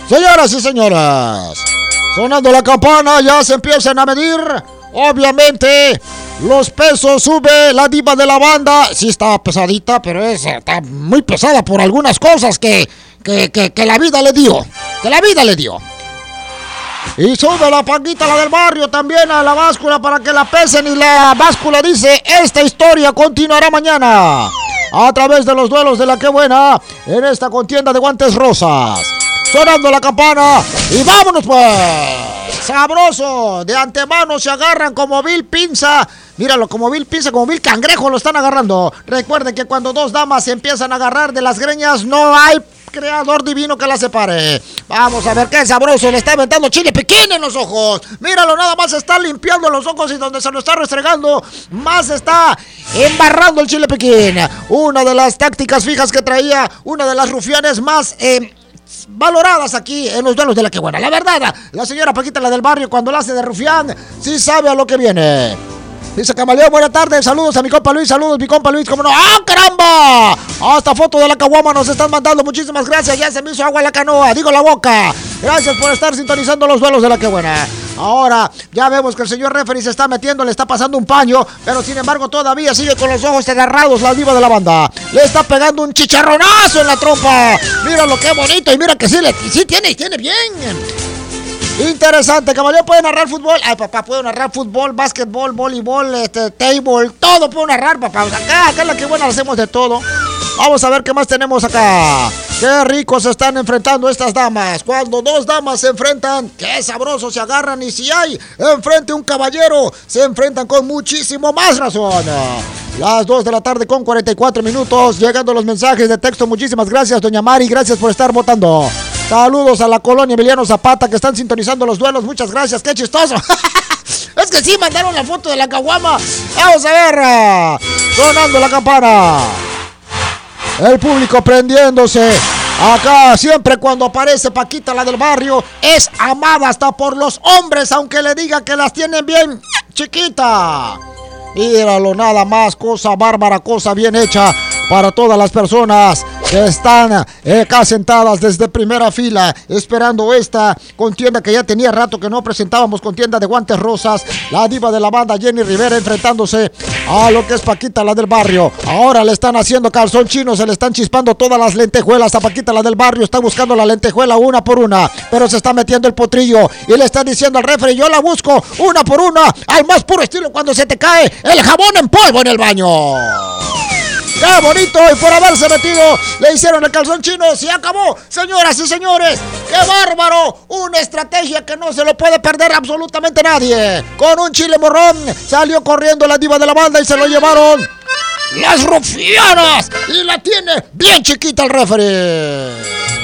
Señoras y señores, sonando la campana, ya se empiezan a medir. Obviamente, los pesos sube la diva de la banda. Sí está pesadita, pero está muy pesada por algunas cosas que la vida le dio. Que la vida le dio. Y sube la Paquita, la del barrio, también a la báscula para que la pesen. Y la báscula dice: esta historia continuará mañana a través de los duelos de la que buena en esta contienda de guantes rosas. Sonando la campana y vámonos pues. Sabroso, de antemano se agarran como vil pinza. Míralo, como vil pinza, como vil cangrejo lo están agarrando. Recuerden que cuando dos damas se empiezan a agarrar de las greñas, no hay creador divino que la separe. Vamos a ver qué sabroso, le está aventando chile piquín en los ojos. Míralo, nada más está limpiando los ojos y donde se lo está restregando, más está embarrando el chile piquín. Una de las tácticas fijas que traía, una de las rufianes más valoradas aquí en los duelos de la que buena. La verdad, la señora Paquita, la del barrio, cuando la hace de rufián, sí sabe a lo que viene. Dice Camaleón, buena tarde, saludos a mi compa Luis, saludos mi compa Luis, ¿cómo no? ¡Ah, caramba! Hasta foto de la caguama nos están mandando, muchísimas gracias, ya se me hizo agua en la canoa, digo la boca. Gracias por estar sintonizando los duelos de la que buena. Ahora, ya vemos que el señor referee se está metiendo, le está pasando un paño, pero sin embargo todavía sigue con los ojos cerrados la diva de la banda. Le está pegando un chicharronazo en la trompa. Mira lo que bonito y mira que sí tiene bien. Interesante, Camaleón puede narrar fútbol. Ay, papá, puedo narrar fútbol, básquetbol, voleibol, table, todo puedo narrar, papá. Acá es la que buena, hacemos de todo. Vamos a ver qué más tenemos acá. Qué ricos se están enfrentando estas damas. Cuando dos damas se enfrentan, qué sabrosos se agarran. Y si hay enfrente un caballero, se enfrentan con muchísimo más razón. Las 2 de la tarde con 44 minutos. Llegando los mensajes de texto. Muchísimas gracias, doña Mari. Gracias por estar votando. Saludos a la colonia Emiliano Zapata que están sintonizando los duelos. Muchas gracias, qué chistoso. Es que sí, mandaron la foto de la caguama. Vamos a ver. Sonando la campana. El público prendiéndose. Acá siempre cuando aparece Paquita, la del barrio, es amada hasta por los hombres, aunque le diga que las tienen bien chiquita. Míralo nada más, cosa bárbara, cosa bien hecha para todas las personas que están acá sentadas desde primera fila esperando esta contienda que ya tenía rato que no presentábamos, contienda de guantes rosas. La diva de la banda Jenny Rivera enfrentándose a lo que es Paquita, la del barrio. Ahora le están haciendo calzón chino, se le están chispando todas las lentejuelas a Paquita, la del barrio. Está buscando la lentejuela una por una, pero se está metiendo el potrillo y le está diciendo al referee: yo la busco una por una, al más puro estilo cuando se te cae el jabón en polvo en el baño. ¡Qué bonito! Y por haberse metido, le hicieron el calzón chino. ¡Se acabó! Señoras y señores, ¡qué bárbaro! Una estrategia que no se lo puede perder absolutamente nadie. Con un chile morrón salió corriendo la diva de la banda y se lo llevaron las rufianas. Y la tiene bien chiquita el referee.